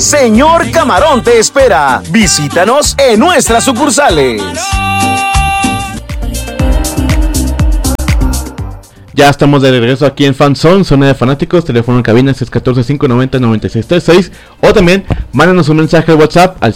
Señor Camarón te espera. Visítanos en nuestras sucursales. Ya estamos de regreso aquí en Fanzone, zona de fanáticos, teléfono en cabina 614-590-9636, o también mándanos un mensaje de WhatsApp al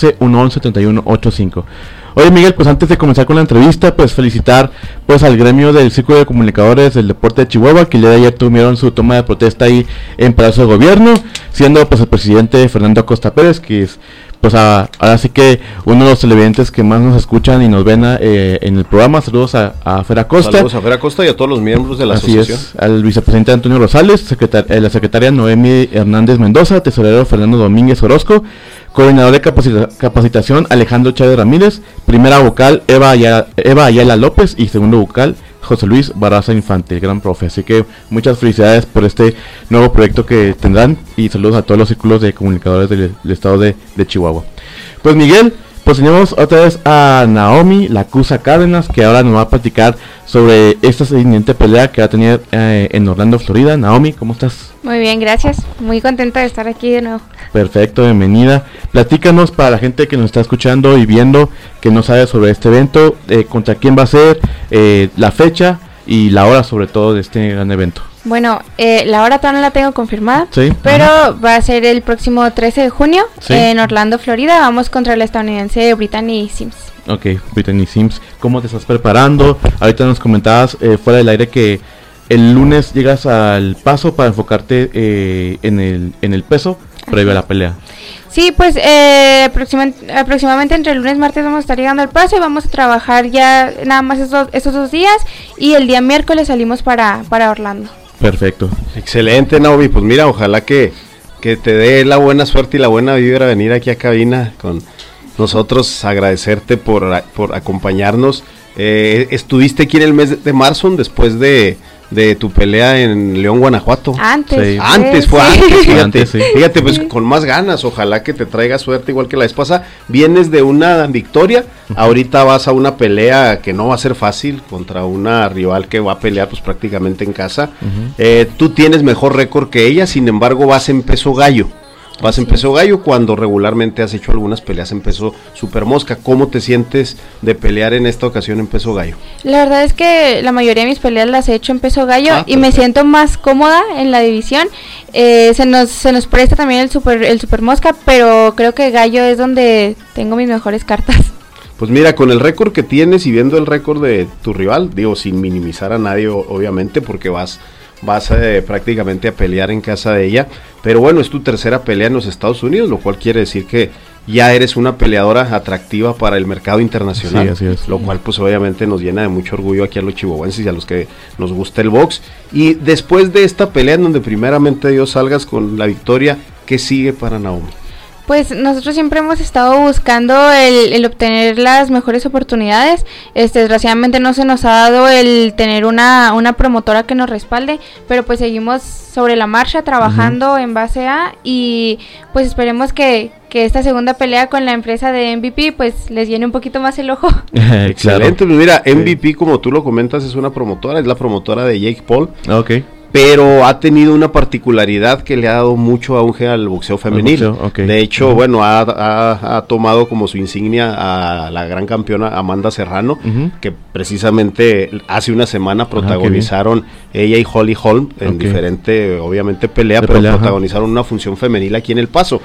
614-111-3185. Oye Miguel, pues antes de comenzar con la entrevista, pues felicitar pues al gremio del Círculo de Comunicadores del Deporte de Chihuahua, que el día de ayer tuvieron su toma de protesta ahí en Palacio de Gobierno, siendo pues el presidente Fernando Acosta Pérez, que es pues ahora sí que uno de los televidentes que más nos escuchan y nos ven en el programa. Saludos a Fer Acosta. Saludos a Fer Acosta y a todos los miembros de la asociación. Es, al vicepresidente Antonio Rosales, la secretaria Noemi Hernández Mendoza, tesorero Fernando Domínguez Orozco, coordinador de capacitación Alejandro Chávez Ramírez, primera vocal Eva Ayala López y segundo vocal José Luis Barraza Infante, el gran profe. Así que muchas felicidades por este nuevo proyecto que tendrán y saludos a todos los círculos de comunicadores del estado de Chihuahua. Pues Miguel, pues tenemos otra vez a Naomi Lacusa Cárdenas, que ahora nos va a platicar sobre esta siguiente pelea que va a tener en Orlando, Florida. Naomi, ¿cómo estás? Muy bien, gracias. Muy contenta de estar aquí de nuevo. Perfecto, bienvenida. Platícanos para la gente que nos está escuchando y viendo, que no sabe sobre este evento, contra quién va a ser, la fecha y la hora sobre todo de este gran evento. Bueno, la hora todavía no la tengo confirmada, ¿sí? Pero va a ser el próximo 13 de junio, ¿sí? En Orlando, Florida. Vamos contra la estadounidense Brittany Sims. Ok, Brittany Sims. ¿Cómo te estás preparando? Ahorita nos comentabas fuera del aire que el lunes llegas al Paso para enfocarte en el peso previo a la pelea. Sí, pues aproximadamente entre el lunes y martes vamos a estar llegando al Paso y vamos a trabajar ya nada más esos 2 días, y el día miércoles salimos para Orlando. Perfecto. Excelente, Naomi. Pues mira, ojalá que te dé la buena suerte y la buena vibra venir aquí a cabina con nosotros, agradecerte por acompañarnos. Estuviste aquí en el mes de marzo después de tu pelea en León, Guanajuato. Antes. Sí. Fue antes. Sí. Fíjate, pues con más ganas, ojalá que te traiga suerte igual que la vez pasada. Vienes de una victoria, ahorita vas a una pelea que no va a ser fácil contra una rival que va a pelear pues prácticamente en casa. Tú tienes mejor récord que ella, sin embargo vas en peso gallo. Vas en peso gallo cuando regularmente has hecho algunas peleas en peso super mosca. ¿Cómo te sientes de pelear en esta ocasión en peso gallo? La verdad es que la mayoría de mis peleas las he hecho en peso gallo y me siento más cómoda en la división. Se nos presta también el super mosca, pero creo que gallo es donde tengo mis mejores cartas. Pues mira, con el récord que tienes y viendo el récord de tu rival, digo, sin minimizar a nadie obviamente, porque vas prácticamente a pelear en casa de ella, pero bueno, es tu tercera pelea en los Estados Unidos, lo cual quiere decir que ya eres una peleadora atractiva para el mercado internacional, sí, así es. Lo cual pues obviamente nos llena de mucho orgullo aquí a los chihuahuenses y a los que nos gusta el box. Y después de esta pelea en donde primeramente Dios salgas con la victoria, ¿qué sigue para Naomi? Pues nosotros siempre hemos estado buscando el obtener las mejores oportunidades. Desgraciadamente no se nos ha dado el tener una promotora que nos respalde, pero pues seguimos sobre la marcha trabajando en base a, y pues esperemos que esta segunda pelea con la empresa de MVP pues les llene un poquito más el ojo. Excelente, pues mira, MVP como tú lo comentas es una promotora, es la promotora de Jake Paul. Okay. Pero ha tenido una particularidad que le ha dado mucho auge al boxeo femenil. Okay. De hecho, bueno, ha tomado como su insignia a la gran campeona Amanda Serrano, que precisamente hace una semana protagonizaron ella y Holly Holm en diferente, obviamente, pelea, pero protagonizaron una función femenil aquí en El Paso.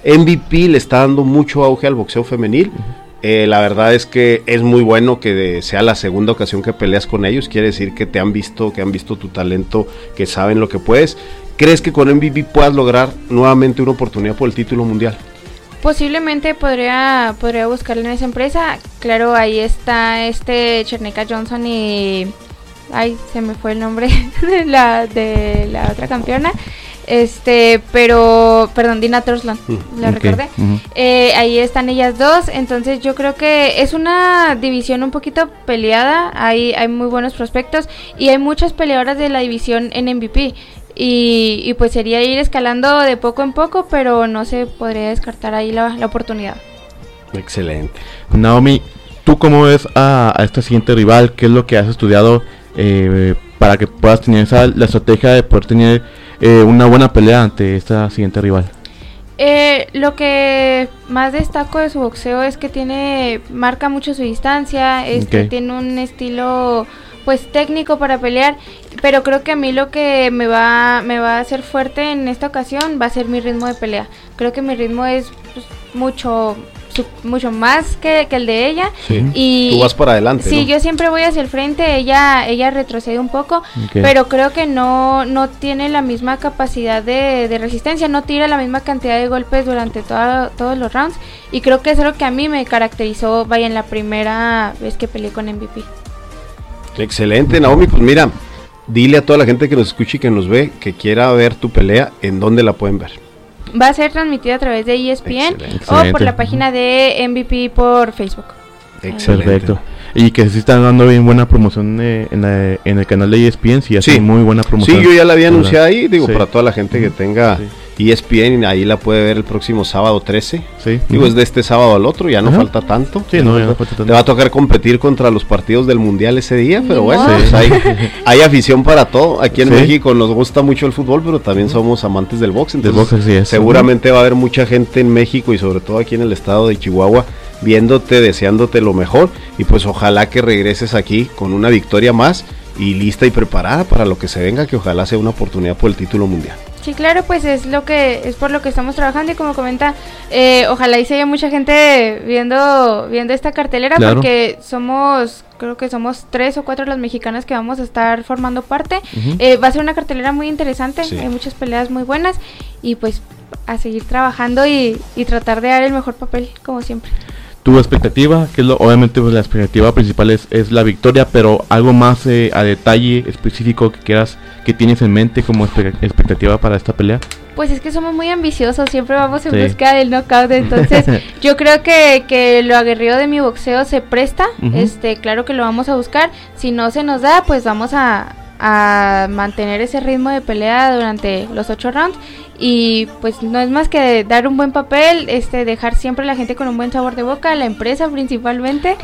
MVP le está dando mucho auge al boxeo femenil. La verdad es que es muy bueno que sea la segunda ocasión que peleas con ellos. Quiere decir que han visto tu talento, que saben lo que puedes. ¿Crees que con MVP puedas lograr nuevamente una oportunidad por el título mundial? Posiblemente podría buscarle en esa empresa. Claro, ahí está Cherneka Johnson y... Ay, se me fue el nombre de la otra campeona. Perdón, Dina Torsland, la recordé. Ahí están ellas dos, entonces yo creo que es una división un poquito peleada, hay muy buenos prospectos y hay muchas peleadoras de la división en MVP. Y pues sería ir escalando de poco en poco, pero no se podría descartar ahí la oportunidad. Excelente. Naomi, ¿tú cómo ves a este siguiente rival? ¿Qué es lo que has estudiado para que puedas tener la estrategia de poder tener una buena pelea ante esta siguiente rival? Lo que más destaco de su boxeo es que marca mucho su distancia, tiene un estilo pues técnico para pelear, pero creo que a mí lo que me va a hacer fuerte en esta ocasión va a ser mi ritmo de pelea. Creo que mi ritmo es pues, mucho más que el de ella. Sí. Y tú vas para adelante. Sí, ¿no? Yo siempre voy hacia el frente, ella retrocede un poco, pero creo que no tiene la misma capacidad de resistencia, no tira la misma cantidad de golpes durante todos los rounds, y creo que es algo que a mí me caracterizó, en la primera vez que peleé con MVP. Excelente, Naomi, pues mira, dile a toda la gente que nos escuche y que nos ve, que quiera ver tu pelea, ¿en dónde la pueden ver? Va a ser transmitida a través de ESPN o por la página de MVP por Facebook. Excelente. Perfecto. Y que sí están dando bien buena promoción en el canal de ESPN, sí hacen muy buena promoción. Sí, yo ya la había anunciado ahí, para toda la gente que tenga ESPN, ahí la puede ver el próximo sábado 13. Sí. Es de este sábado al otro, ya no falta tanto. Sí, ya no falta tanto. Te va a tocar competir contra los partidos del Mundial ese día, pero bueno, pues hay afición para todo. Aquí en México nos gusta mucho el fútbol, pero también somos amantes del box, entonces seguramente va a haber mucha gente en México y sobre todo aquí en el estado de Chihuahua viéndote, deseándote lo mejor, y pues ojalá que regreses aquí con una victoria más y lista y preparada para lo que se venga, que ojalá sea una oportunidad por el título mundial. Sí, claro, pues es por lo que estamos trabajando, y como comenta, ojalá y se haya mucha gente viendo esta cartelera, porque creo que somos 3 o 4 las mexicanas que vamos a estar formando parte. Va a ser una cartelera muy interesante, hay muchas peleas muy buenas, y pues a seguir trabajando y tratar de dar el mejor papel, como siempre. Tu expectativa, obviamente pues la expectativa principal es la victoria, pero algo más a detalle específico que tienes en mente como expectativa para esta pelea. Pues es que somos muy ambiciosos, siempre vamos en busca del knockout, entonces yo creo que lo aguerrido de mi boxeo se presta, claro que lo vamos a buscar, si no se nos da, pues vamos a mantener ese ritmo de pelea durante los 8 rounds, y pues no es más que dar un buen papel, dejar siempre a la gente con un buen sabor de boca, la empresa principalmente,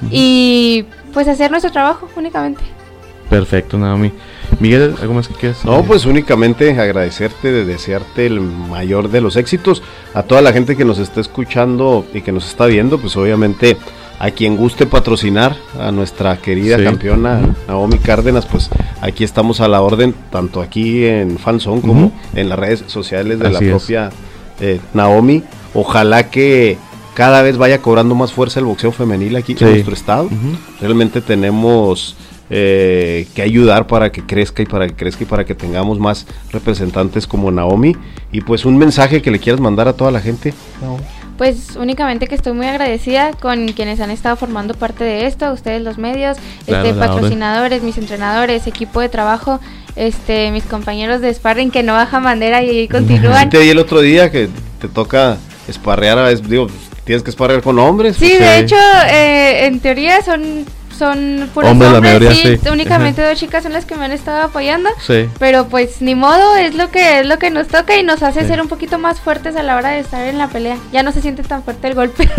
y pues hacer nuestro trabajo únicamente. Perfecto, Naomi. Miguel, ¿algo más que quieras? No, pues únicamente agradecerte, desearte el mayor de los éxitos a toda la gente que nos está escuchando y que nos está viendo, pues obviamente a quien guste patrocinar a nuestra querida campeona Naomi Cárdenas, pues aquí estamos a la orden, tanto aquí en Fanzone como en las redes sociales de la propia Naomi. Ojalá que cada vez vaya cobrando más fuerza el boxeo femenil aquí en nuestro estado. Realmente tenemos que ayudar para que crezca y para que tengamos más representantes como Naomi. Y pues un mensaje que le quieras mandar a toda la gente, Naomi. Pues únicamente que estoy muy agradecida con quienes han estado formando parte de esto, ustedes los medios, patrocinadores, mis entrenadores, equipo de trabajo, mis compañeros de sparring que no bajan bandera y continúan. Te vi el otro día que te toca sparrear, tienes que sparrear con hombres. Sí, de hecho, en teoría son puros hombres, la mayoría, únicamente 2 chicas son las que me han estado apoyando, pero pues ni modo, es lo que nos toca y nos hace ser un poquito más fuertes a la hora de estar en la pelea, ya no se siente tan fuerte el golpe.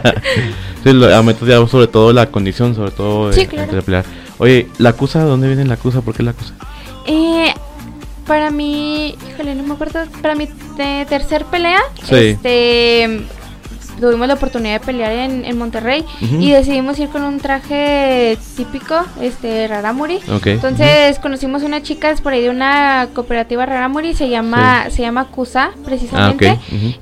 Aumenta ya sobre todo la condición, sobre todo de pelear. Oye, ¿la acusa? ¿Dónde viene la acusa? ¿Por qué la acusa? Para mí, no me acuerdo, para mi tercer pelea, tuvimos la oportunidad de pelear en Monterrey y decidimos ir con un traje típico, Raramuri. Entonces conocimos unas chicas por ahí de una cooperativa Raramuri, se llama Kusa, precisamente.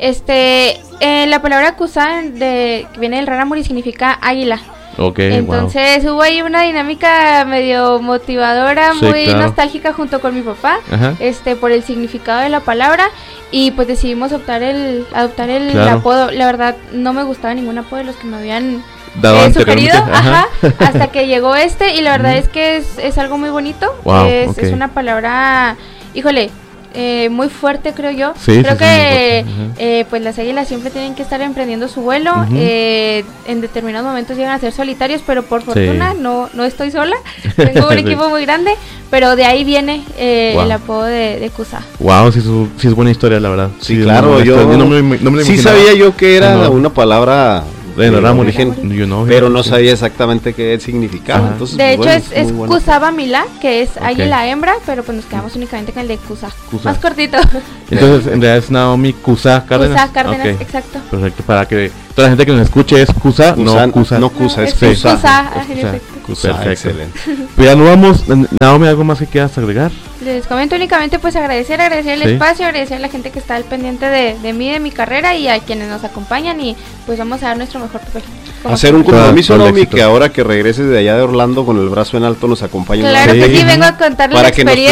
La palabra Kusa que viene del Raramuri significa águila. Entonces hubo ahí una dinámica medio motivadora, muy nostálgica junto con mi papá, por el significado de la palabra, y pues decidimos adoptar el apodo. La verdad no me gustaba ningún apodo de los que me habían sugerido, hasta que llegó y la verdad es que es algo muy bonito. Es una palabra, muy fuerte, creo yo. Creo que pues las águilas siempre tienen que estar emprendiendo su vuelo. En determinados momentos llegan a ser solitarios, pero por fortuna no estoy sola. Tengo un equipo muy grande, pero de ahí viene el apodo de Kusa. Wow, sí es buena historia, la verdad. Sí, claro, yo no me sabía yo que era una palabra pero no sabía exactamente qué significaba. Entonces, de hecho es Kusaba Milá, que es águila hembra, pero pues nos quedamos únicamente con el de Kusa. Más cortito. Entonces en realidad es Naomi Kusa Cárdenas. Kusa Cárdenas, exacto. Perfecto, para que toda la gente que nos escuche es Kusa, no Kusa. No Kusa, es Kusa. Perfecto. Excelente. Pues ya no vamos, Naomi, ¿algo más que quieras agregar? Les comento únicamente pues agradecer el espacio, agradecer a la gente que está al pendiente de mí, de mi carrera, y a quienes nos acompañan, y pues vamos a dar nuestro mejor papel. Hacer un compromiso, Naomi, que ahora que regreses de allá de Orlando con el brazo en alto nos acompañe. Claro que sí, vengo a contarles la experiencia.